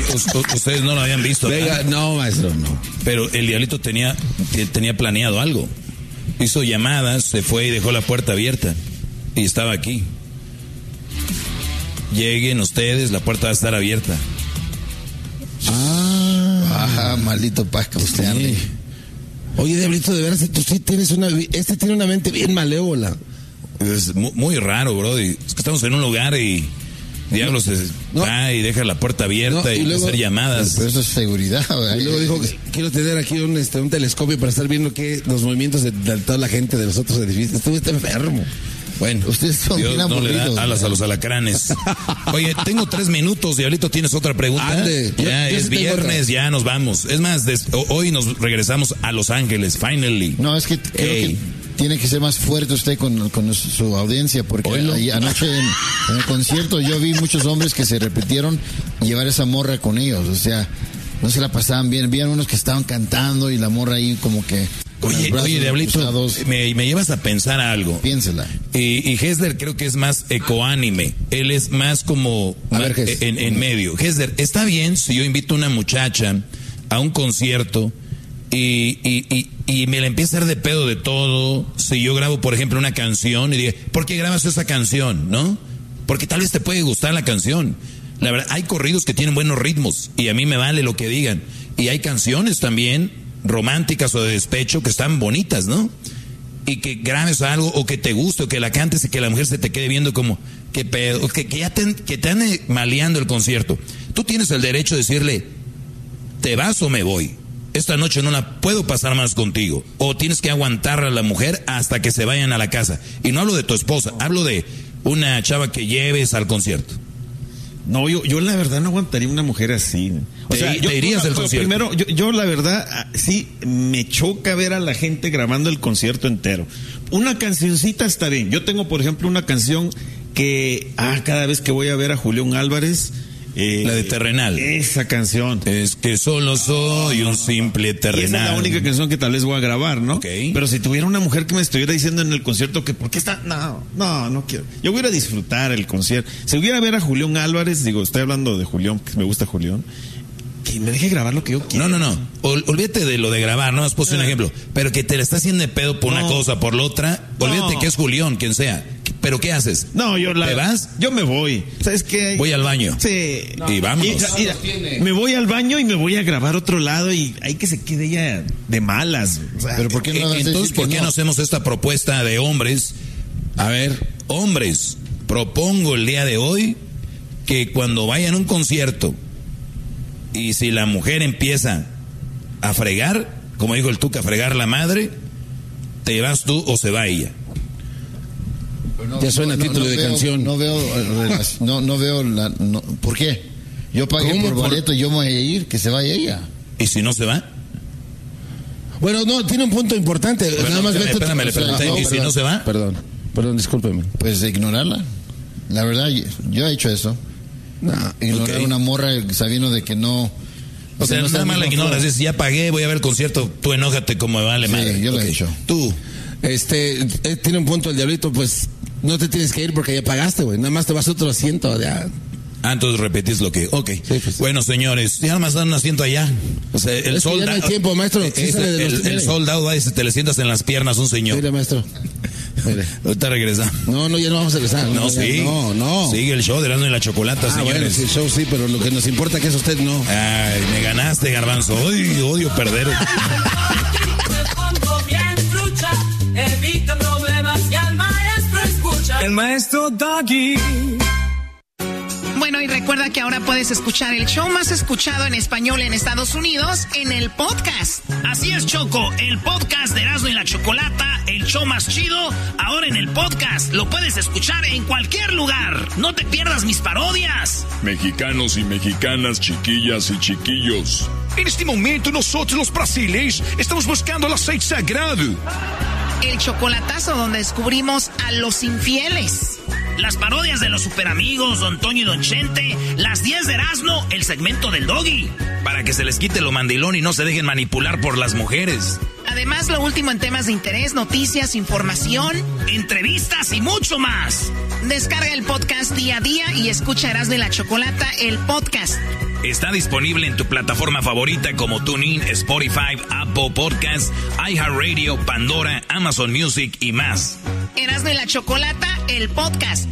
Y ustedes no lo habían visto. Venga, no, maestro, no. Pero el diablito tenía planeado algo. Hizo llamadas, se fue y dejó la puerta abierta. Y estaba aquí. Lleguen ustedes, la puerta va a estar abierta. Maldito Pasca, usted ande. Oye, diablito, de veras, tú sí tienes tiene una mente bien malévola. Es muy raro, bro. Es que estamos en un lugar y diablo se va y deja la puerta abierta y luego hacer llamadas. Pero eso es seguridad, ¿verdad? Y luego dijo, quiero tener aquí un telescopio para estar viendo los movimientos de toda la gente de los otros edificios. Tú estás enfermo. Bueno, ustedes son Dios bien no aburridos, le da alas a los alacranes. Oye, tengo 3 minutos, diablito, ¿tienes otra pregunta? Ande, ya es viernes, ya nos vamos. Es más, hoy nos regresamos a Los Ángeles, finally. No, es que creo que tiene que ser más fuerte usted con su audiencia, porque anoche en el concierto yo vi muchos hombres que se repitieron llevar esa morra con ellos, o sea, no se la pasaban bien. Habían unos que estaban cantando y la morra ahí como que... Oye, diablito, me llevas a pensar algo. Piénsela. Y Hesler creo que es más ecoánime. Él es más como en medio. Hesler, ¿está bien si yo invito a una muchacha a un concierto y me la empieza a hacer de pedo de todo? Si yo grabo, por ejemplo, una canción y digo, ¿por qué grabas esa canción? ¿No? Porque tal vez te puede gustar la canción. La verdad, hay corridos que tienen buenos ritmos y a mí me vale lo que digan. Y hay canciones también románticas o de despecho que están bonitas, ¿no? Y que grabes algo o que te guste o que la cantes y que la mujer se te quede viendo como qué pedo, que ya te ande maleando el concierto. Tú tienes el derecho de decirle, ¿te vas o me voy? Esta noche no la puedo pasar más contigo. O tienes que aguantar a la mujer hasta que se vayan a la casa. Y no hablo de tu esposa, hablo de una chava que lleves al concierto. No, yo la verdad no aguantaría una mujer así. O sea, te irías del concierto. Primero, yo la verdad, sí, me choca ver a la gente grabando el concierto entero. Una cancioncita está bien. Yo tengo, por ejemplo, una canción que, cada vez que voy a ver a Julián Álvarez... la de Terrenal. Esa canción. Es que solo soy un simple terrenal. Esa es la única canción que tal vez voy a grabar, ¿no? Okay. Pero si tuviera una mujer que me estuviera diciendo en el concierto que ¿por qué está? No quiero. Yo voy a disfrutar el concierto. Si hubiera a ver a Julián Álvarez, estoy hablando de Julián, que me gusta Julián, que me deje grabar lo que yo quiero. No. Olvídate de lo de grabar, no has puesto un ejemplo. Pero que te la está haciendo de pedo por una cosa, por la otra. Olvídate que es Julián, quien sea. ¿Pero qué haces? No, ¿Te vas? Yo me voy. ¿Sabes qué? Voy al baño. Sí. Y vámonos. Me voy al baño y me voy a grabar otro lado y hay que se quede ella de malas. O sea, pero ¿por qué no? Entonces, ¿por qué no hacemos esta propuesta de hombres? A ver, hombres, propongo el día de hoy que cuando vayan a un concierto y si la mujer empieza a fregar, como dijo el Tuca, a fregar la madre, te vas tú o se va ella. Ya suena título de canción. No veo ¿por qué? Yo pagué por boleto y yo me voy a ir, que se vaya ella. ¿Y si no se va? Bueno, no, tiene un punto importante. Bueno, nada más espérame, le pregunté, ¿y si no se va? Perdón, discúlpeme. Pues ignorarla. La verdad, yo he hecho eso. Ignorar una morra sabiendo de que no... O sea, nada más la ignoras, dices, ya pagué, voy a ver el concierto, tú enójate como me vale madre. Sí, yo lo he hecho. Tú. Tiene un punto el diablito, pues no te tienes que ir porque ya pagaste, güey. Nada más te vas a otro asiento, ya. Entonces repetís lo que... Ok. Sí, pues, bueno, señores, ya nada más dan un asiento allá. O sea, el soldado... Ya no hay tiempo, maestro. El soldado va y te le sientas en las piernas un señor. Mire, maestro. Mire. Ahorita regresa. No, ya no vamos a regresar. No. Sigue el show de Erasmo y la Chocolata, señores. Bueno, sí, el show sí, pero lo que nos importa que es usted no. Ay, me ganaste, Garbanzo. Odio perder. Evita problemas y al maestro escucha. El maestro Doggy. Bueno, y recuerda que ahora puedes escuchar el show más escuchado en español en Estados Unidos en el podcast. Así es, Choco, el podcast de Erasmo y la Chocolata, el show más chido, ahora en el podcast. Lo puedes escuchar en cualquier lugar. No te pierdas mis parodias. Mexicanos y mexicanas, chiquillas y chiquillos. En este momento nosotros los brasileños estamos buscando el aceite sagrado. El chocolatazo donde descubrimos a los infieles. Las parodias de los superamigos, Don Toño y Don Chente, las 10 de Erasmo, el segmento del Doggy. Para que se les quite lo mandilón y no se dejen manipular por las mujeres. Además, lo último en temas de interés, noticias, información, entrevistas y mucho más. Descarga el podcast día a día y escucha Erasmo y la Chocolata, el podcast. Está disponible en tu plataforma favorita como TuneIn, Spotify, Apple Podcasts, iHeartRadio, Pandora, Amazon Music y más. Erasmo y la Chocolata, el podcast.